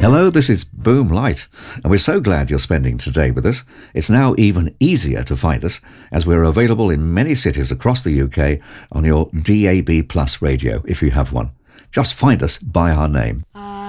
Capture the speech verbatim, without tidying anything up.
Hello, this is Boom Light, and we're so glad you're spending today with us. It's now even easier to find us, as we're available in many cities across the U K on your D A B Plus radio, if you have one. Just find us by our name.